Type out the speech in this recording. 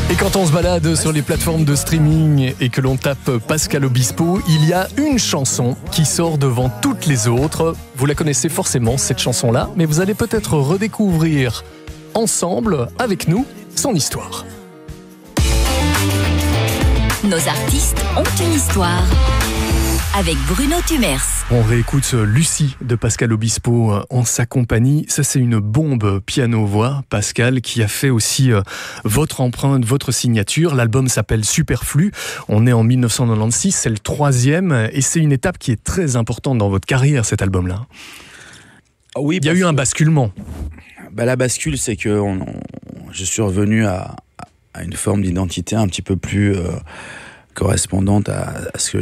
Et quand on se balade sur les plateformes de streaming et que l'on tape Pascal Obispo, il y a une chanson qui sort devant toutes les autres. Vous la connaissez forcément, cette chanson-là, mais vous allez peut-être redécouvrir ensemble, avec nous, son histoire. Nos artistes ont une histoire. Avec Bruno Tumers. On réécoute Lucie de Pascal Obispo en sa compagnie. Ça, c'est une bombe piano-voix, Pascal, qui a fait aussi votre empreinte, votre signature. L'album s'appelle Superflu. On est en 1996, c'est le 3e. Et c'est une étape qui est très importante dans votre carrière, cet album-là. Oui, il y a eu un basculement. La bascule, c'est que je suis revenu à une forme d'identité un petit peu plus correspondante à ce que